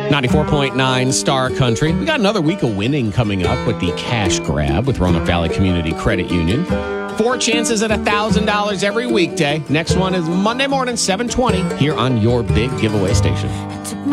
94.9 Star Country. We got another week of winning coming up with the cash grab with Roanoke Valley Community Credit Union. 4 chances at $1,000 every weekday. Next one is Monday morning, 7:20, here on your big giveaway station.